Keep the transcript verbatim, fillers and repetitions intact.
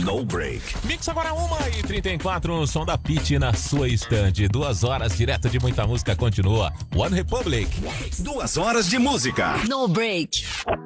No Break. Mix agora uma e trinta e quatro, som da Pitty na sua estande. Duas horas direto de muita música continua. One Republic. Duas horas de música. No Break.